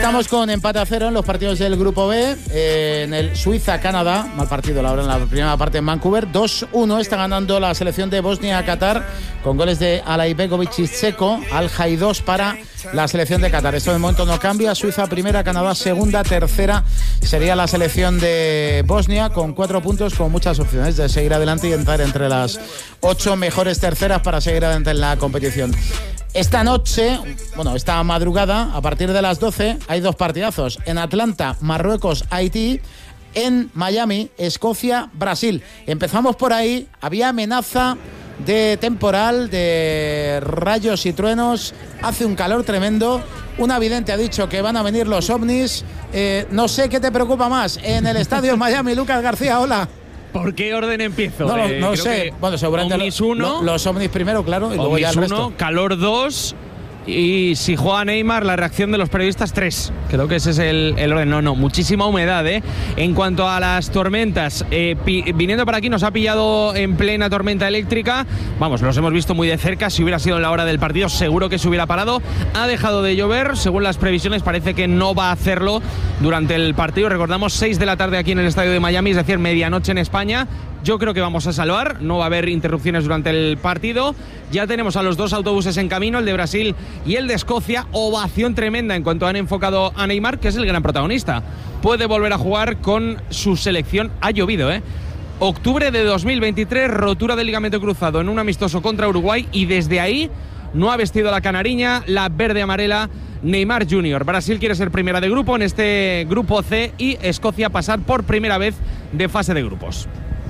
Estamos con empate a 0 en los partidos del Grupo B. En el Suiza-Canadá, mal partido la hora en la primera parte en Vancouver. 2-1 está ganando la selección de Bosnia-Qatar con goles de Alaibegovic y Checo. Al-Jai 2 para la selección de Qatar. Esto de momento no cambia. Suiza primera, Canadá segunda, tercera sería la selección de Bosnia con 4 puntos, con muchas opciones de seguir adelante y entrar entre las 8 mejores terceras para seguir adelante en la competición. Esta noche, esta madrugada, a partir de las 12, hay 2 partidazos. En Atlanta, Marruecos, Haití. En Miami, Escocia, Brasil. Empezamos por ahí. Había amenaza de temporal, de rayos y truenos. Hace un calor tremendo. Un vidente ha dicho que van a venir los ovnis. No sé qué te preocupa más. En el estadio Miami, Lucas García, hola. ¿Por qué orden empiezo? No sé. Bueno, seguramente Ovnis 1. Los ovnis primero, claro, y luego ya el resto. 1, calor 2. Y si juega Neymar, la reacción de los periodistas 3. Creo que ese es el orden. No, muchísima humedad, ¿eh? En cuanto a las tormentas, viniendo para aquí nos ha pillado en plena tormenta eléctrica. Vamos, los hemos visto muy de cerca. Si hubiera sido en la hora del partido, seguro que se hubiera parado. Ha dejado de llover, según las previsiones parece que no va a hacerlo durante el partido. Recordamos, 6 de la tarde aquí en el estadio de Miami, es decir, medianoche en España. Yo creo que vamos a salvar, no va a haber interrupciones durante el partido. Ya tenemos a los 2 autobuses en camino, el de Brasil y el de Escocia. Ovación tremenda en cuanto han enfocado a Neymar, que es el gran protagonista. Puede volver a jugar con su selección. Ha llovido, ¿eh? Octubre de 2023, rotura del ligamento cruzado en un amistoso contra Uruguay, y desde ahí no ha vestido la canariña, la verde-amarela, Neymar Jr. Brasil quiere ser primera de grupo en este grupo C y Escocia pasar por primera vez de fase de grupos.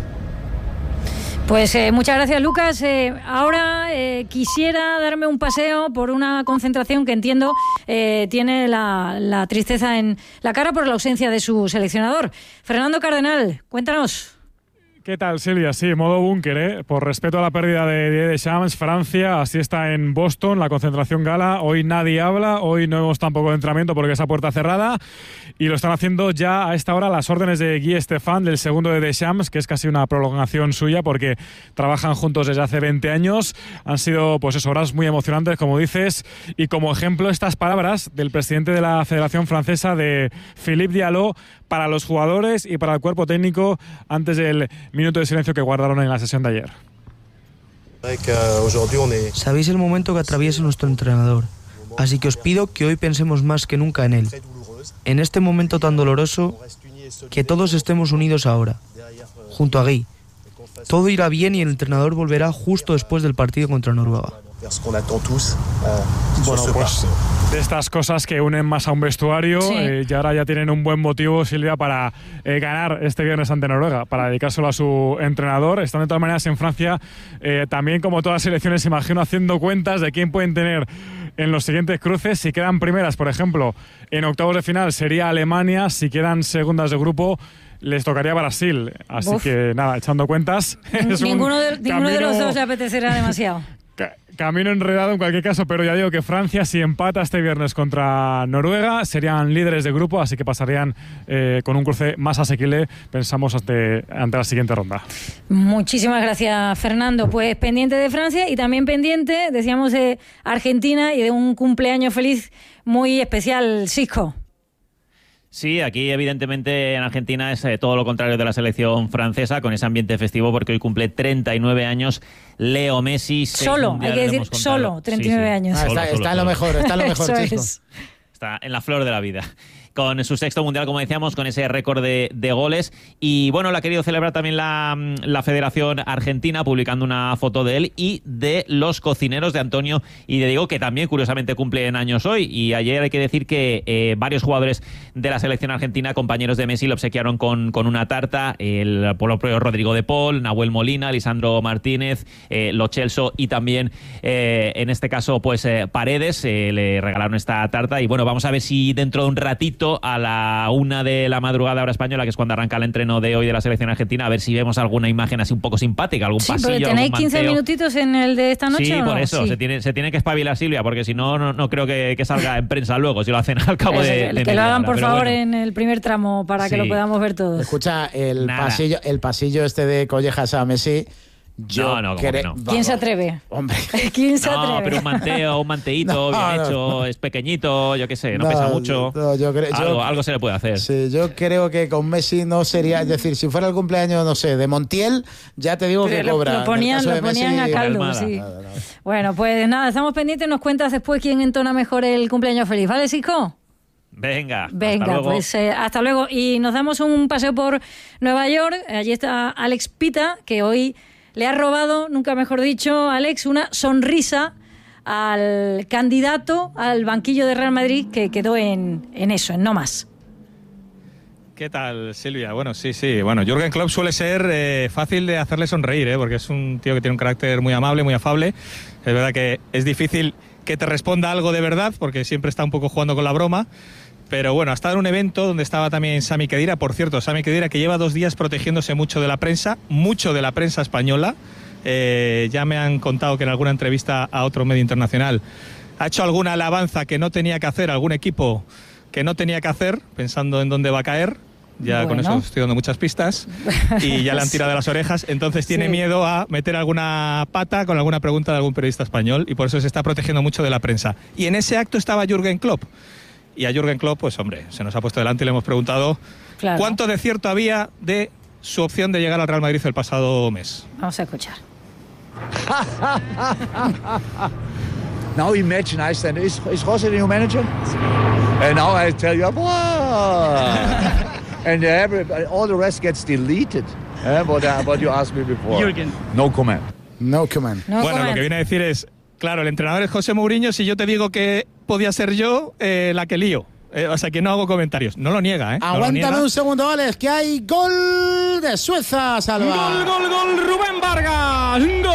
Pues muchas gracias, Lucas. Ahora quisiera darme un paseo por una concentración que entiendo tiene la tristeza en la cara por la ausencia de su seleccionador. Fernando Cardenal, cuéntanos. ¿Qué tal, Silvia? Sí, modo búnker, ¿eh? Por respeto a la pérdida de Didier Deschamps, Francia, así está en Boston, la concentración gala. Hoy nadie habla, hoy no hemos tampoco de entrenamiento porque esa puerta cerrada, y lo están haciendo ya a esta hora las órdenes de Guy Stéphane, del segundo de Deschamps, que es casi una prolongación suya porque trabajan juntos desde hace 20 años. Han sido, horas muy emocionantes, como dices, y como ejemplo estas palabras del presidente de la Federación Francesa, de Philippe Diallo, para los jugadores y para el cuerpo técnico antes del minuto de silencio que guardaron en la sesión de ayer. Sabéis el momento que atraviesa nuestro entrenador, así que os pido que hoy pensemos más que nunca en él. En este momento tan doloroso, que todos estemos unidos ahora, junto a Guy. Todo irá bien y el entrenador volverá justo después del partido contra Noruega. Bueno, pues de estas cosas que unen más a un vestuario, sí. Y ahora ya tienen un buen motivo, Silvia, para ganar este viernes ante Noruega, para dedicárselo a su entrenador. Están de todas maneras en Francia, también como todas las selecciones, imagino, haciendo cuentas de quién pueden tener en los siguientes cruces. Si quedan primeras, por ejemplo, en octavos de final sería Alemania. Si quedan segundas de grupo, les tocaría Brasil. Así que nada, echando cuentas. Ninguno de los dos le apetecerá demasiado. Camino enredado en cualquier caso, pero ya digo que Francia, si empata este viernes contra Noruega, serían líderes de grupo, así que pasarían con un cruce más asequible, pensamos, ante la siguiente ronda. Muchísimas gracias, Fernando. Pues pendiente de Francia y también pendiente, decíamos, de Argentina y de un cumpleaños feliz muy especial, Sisco. Sí, aquí evidentemente en Argentina es todo lo contrario de la selección francesa, con ese ambiente festivo, porque hoy cumple 39 años Leo Messi. Solo, hay que decir solo 39 años. Está en lo mejor, Chisco. Está en la flor de la vida. Con su sexto mundial, como decíamos, con ese récord de goles. Y bueno, lo ha querido celebrar también la Federación Argentina, publicando una foto de él y de los cocineros de Antonio y de Diego, que también curiosamente cumplen años hoy. Y ayer hay que decir que varios jugadores de la selección argentina, compañeros de Messi, lo obsequiaron con una tarta. El propio Rodrigo de Paul, Nahuel Molina, Lisandro Martínez, Lo Celso y también, en este caso, Paredes, le regalaron esta tarta. Y bueno, vamos a ver si dentro de un ratito, a la 1 de la madrugada hora española, que es cuando arranca el entreno de hoy de la selección argentina, a ver si vemos alguna imagen así un poco simpática, algún pasillo, porque tenéis 15 minutitos en el de esta noche. Sí, ¿o por no? eso, sí. se tiene que espabilar, Silvia, porque si no creo que salga en prensa luego, si lo hacen al cabo de que lo hagan, por favor, bueno, en el primer tramo para que lo podamos ver todos. Escucha, el pasillo este de collejas a Messi, No, como que no. ¿Quién se atreve? Hombre. ¿Quién se atreve? No, pero un manteo, un manteíto bien hecho, es pequeñito, yo qué sé, no pesa mucho. Algo se le puede hacer. Sí, yo creo que con Messi no sería, es decir, si fuera el cumpleaños, no sé, de Montiel, ya te digo que cobra. Lo ponían a caldo, sí. No. Bueno, pues nada, estamos pendientes, nos cuentas después quién entona mejor el cumpleaños feliz, ¿vale, Sisco? Venga, hasta luego. Pues hasta luego. Y nos damos un paseo por Nueva York. Allí está Alex Pita, que hoy le ha robado, nunca mejor dicho, Alex, una sonrisa al candidato al banquillo de Real Madrid que quedó en eso, en no más. ¿Qué tal, Silvia? Bueno, sí. Bueno, Jürgen Klopp suele ser fácil de hacerle sonreír, porque es un tío que tiene un carácter muy amable, muy afable. Es verdad que es difícil que te responda algo de verdad, porque siempre está un poco jugando con la broma. Pero bueno, ha estado en un evento donde estaba también Sami Khedira. Por cierto, Sami Khedira, que lleva 2 días protegiéndose mucho de la prensa española. Ya me han contado que en alguna entrevista a otro medio internacional ha hecho alguna alabanza que no tenía que hacer, algún equipo que no tenía que hacer, pensando en dónde va a caer. Ya con eso estoy dando muchas pistas y ya le han tirado de las orejas. Entonces tiene miedo a meter alguna pata con alguna pregunta de algún periodista español y por eso se está protegiendo mucho de la prensa. Y en ese acto estaba Jürgen Klopp. Y a Jürgen Klopp, pues hombre, se nos ha puesto delante y le hemos preguntado cuánto de cierto había de su opción de llegar al Real Madrid el pasado mes. Vamos a escuchar. Now imagine I said, is Jose the new manager? And now I tell you, and all the rest gets deleted. What you asked me before. Jürgen. No comment. Bueno, lo que viene a decir es, claro, el entrenador es José Mourinho. Si yo te digo que podía ser yo, la que lío. O sea, que no hago comentarios. No lo niega, ¿eh? Aguántame un segundo, Alex, que hay gol de Suiza, Salva. Gol, Rubén Vargas. ¡Gol!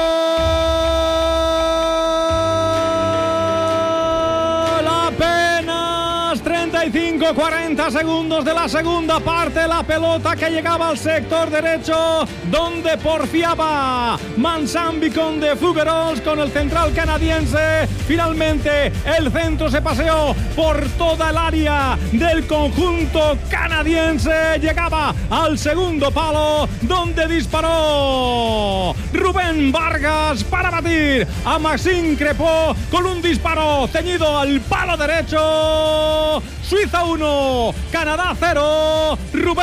Apenas 35-40 segundos de la segunda parte. La pelota que llegaba al sector derecho, donde porfiaba Mansambi con de Fougerols, con el central canadiense. Finalmente el centro se paseó por toda el área del conjunto canadiense. Llegaba al segundo palo, donde disparó Rubén Vargas para batir a Maxime Crépeau con un disparo ceñido al palo derecho. Suiza 1, Canadá 0, Rubén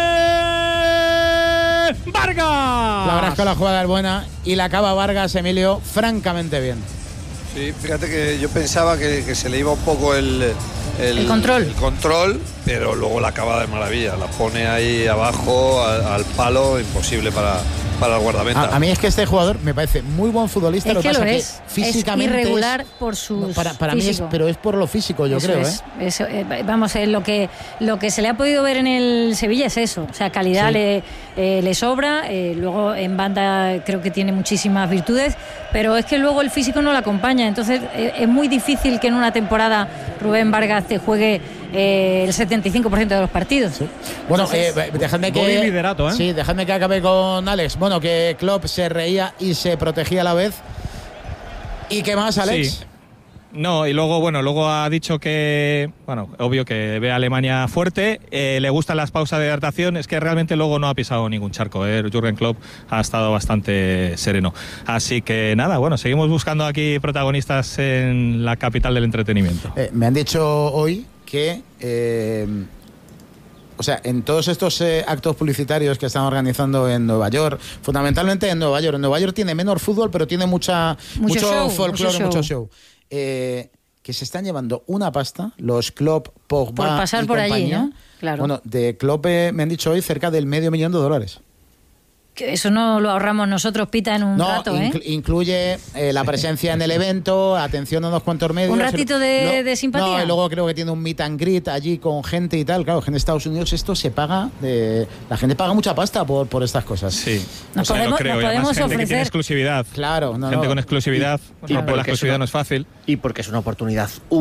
Vargas. La verdad es que la jugada es buena y la acaba Vargas, Emilio, francamente bien. Sí, fíjate que yo pensaba que se le iba un poco el control, pero luego la acaba de maravilla. La pone ahí abajo al palo, imposible para el guardameta. A mí es que este jugador me parece muy buen futbolista. Es que lo es. Físicamente es irregular por su para mí pero es por lo físico, yo creo. Vamos, lo que se le ha podido ver en el Sevilla es eso. O sea, calidad le sobra. Luego en banda creo que tiene muchísimas virtudes, pero es que luego el físico no le acompaña. Entonces es muy difícil que en una temporada Rubén Vargas te juegue el 75% de los partidos. Sí. Bueno, dejadme que liderato, sí, dejadme que acabe con Alex. Bueno, que Klopp se reía y se protegía a la vez. ¿Y qué más, Alex? Sí. No, y luego ha dicho que, bueno, obvio que ve a Alemania fuerte, le gustan las pausas de hidratación. Es que realmente luego no ha pisado ningún charco, Jürgen Klopp ha estado bastante sereno. Así que nada, bueno, seguimos buscando aquí protagonistas en la capital del entretenimiento. Me han dicho hoy que o sea, en todos estos actos publicitarios que están organizando en Nueva York, fundamentalmente en Nueva York tiene menos fútbol, pero tiene mucho folclore, mucho show. Que se están llevando una pasta los Klopp, Pogba por pasar y por compañía. allí, ¿no? Claro. Bueno, de Klopp me han dicho hoy cerca del $500,000. Que eso no lo ahorramos nosotros, Pita, en un rato, incluye la presencia en el evento, atención a unos cuantos medios. Un ratito de simpatía. No, y luego creo que tiene un meet and greet allí con gente y tal. Claro, en Estados Unidos esto se paga, la gente paga mucha pasta por estas cosas. Sí, nos podemos gente ofrecer. Que tiene exclusividad. Claro, gente con exclusividad, porque la exclusividad no es fácil. Y porque es una oportunidad